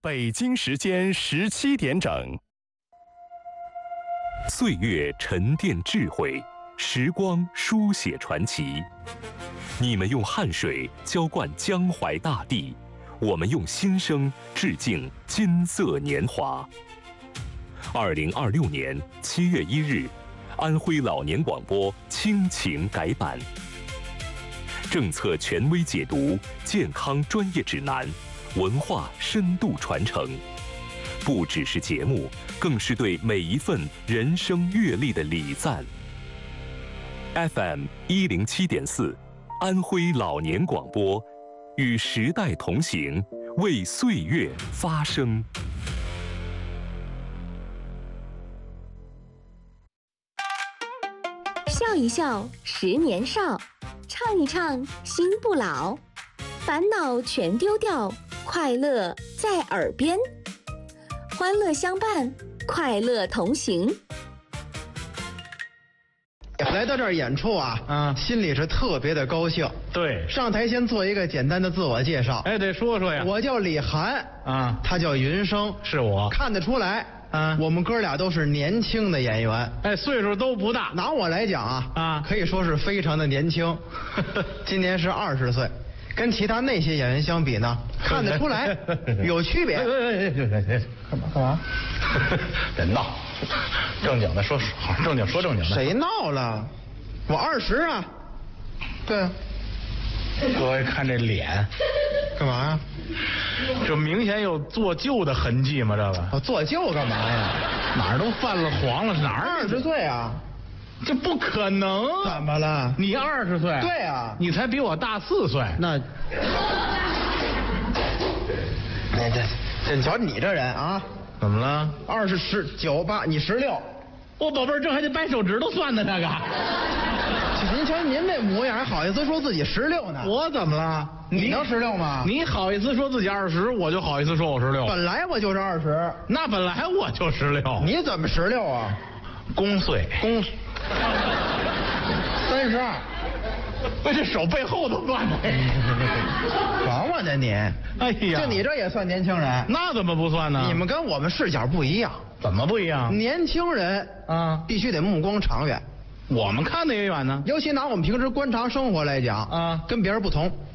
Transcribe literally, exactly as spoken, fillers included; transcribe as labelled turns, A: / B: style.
A: 北京时间十七点整。岁月沉淀智慧，时光书写传奇。你们用汗水浇灌江淮大地，我们用心声致敬金色年华。二零二六年七月一日，安徽老年广播亲情改版，政策权威解读，健康专业指南，文化深度传承，不只是节目，更是对每一份人生阅历的礼赞。F M 一零七点四，安徽老年广播，与时代同行，为岁月发声。
B: 笑一笑，十年少；唱一唱，心不老。烦恼全丢掉，快乐在耳边。欢乐相伴，快乐同行。
C: 来到这儿演出啊，嗯，心里是特别的高兴。
D: 对，
C: 上台先做一个简单的自我介绍。
D: 哎，得说说呀。
C: 我叫李涵，
D: 啊，
C: 他叫云生，
D: 是我。
C: 看得出来，啊，我们哥俩都是年轻的演员。
D: 哎，岁数都不大。
C: 拿我来讲啊，啊，可以说是非常的年轻。今年是二十岁，跟其他那些演员相比呢，看得出来有区别。
D: 干嘛干嘛？别闹。正经的说好，正经说正经的。
C: 谁闹了？我二十啊。对啊。
D: 各位看这脸，
C: 干嘛呀？
D: 这明显有做旧的痕迹吗？这个？
C: 我做旧干嘛呀？
D: 哪儿都泛了黄了，哪儿？
C: 二十岁啊。
D: 这不可能！
C: 怎么了？
D: 你二十岁？
C: 对啊，
D: 你才比我大四岁。
C: 那，那这这，你瞧你这人啊，
D: 怎么了？
C: 二十十九八，你十六。
D: 我宝贝儿，这还得掰手指头算呢，这个。
C: 您瞧您这模样，还好意思说自己十六呢？
D: 我怎么了？
C: 你能十六吗？
D: 你好意思说自己二十，我就好意思说我十六。
C: 本来我就是二十。
D: 那本来我就十六。
C: 你怎么十六啊？
D: 公岁。
C: 公。三十二，
D: 我这手背后都算的。
C: 管我呢你！
D: 哎呀，
C: 就你这也算年轻人？
D: 那怎么不算呢？
C: 你们跟我们视角不一样。
D: 怎么不一样？
C: 年轻人啊，必须得目光长远。
D: 我们看的也远呢。
C: 尤其拿我们平时观察生活来讲啊，跟别人不同。